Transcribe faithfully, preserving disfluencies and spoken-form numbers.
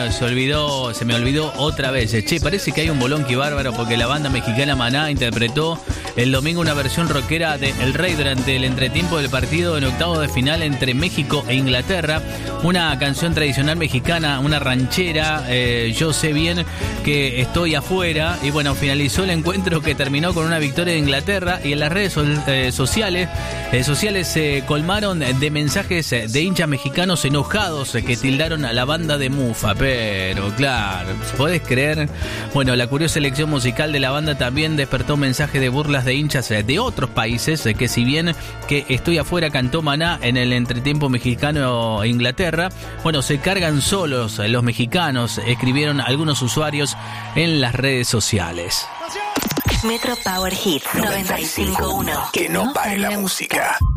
bueno, se olvidó, se me olvidó otra vez. Che, parece que hay un bolonqui bárbaro porque la banda mexicana Maná interpretó el domingo una versión rockera de El Rey durante el entretiempo del partido en octavos de final entre México e Inglaterra. Una canción tradicional mexicana, una ranchera, eh, yo sé bien que estoy afuera. Y bueno, finalizó el encuentro que terminó con una victoria de Inglaterra y en las redes so, eh, sociales, eh, sociales se colmaron de mensajes de hinchas mexicanos enojados que tildaron a la banda de Mufa. Pero claro, ¿podés creer? Bueno, la curiosa elección musical de la banda también despertó mensajes de burlas de hinchas de otros países, que si bien que Estoy Afuera cantó Maná en el entretiempo mexicano e Inglaterra, bueno, se cargan solos los mexicanos, escribieron algunos usuarios en las redes sociales. Metro Power Hit noventa y cinco punto uno. Que no pare la música.